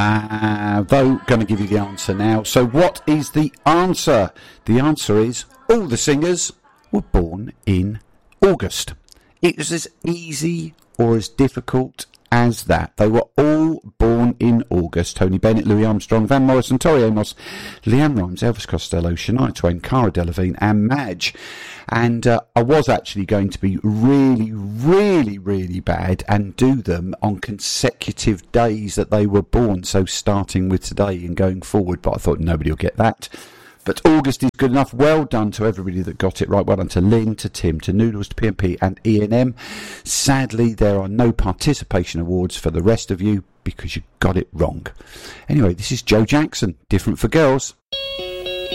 Though, going to give you the answer now. So what is the answer? The answer is all the singers were born in August. It was as easy or as difficult as that. They were all born in August. Tony Bennett, Louis Armstrong, Van Morrison, Tori Amos, Leanne Rimes, Elvis Costello, Shania Twain, Cara Delevingne and Madge. And I was actually going to be really, really, really bad and do them on consecutive days that they were born. So starting with today and going forward. But I thought nobody will get that. But August is good enough. Well done to everybody that got it right. Well done to Lynn, to Tim, to Noodles, to PMP and E&M. Sadly, there are no participation awards for the rest of you because you got it wrong. Anyway, this is Joe Jackson, Different for Girls.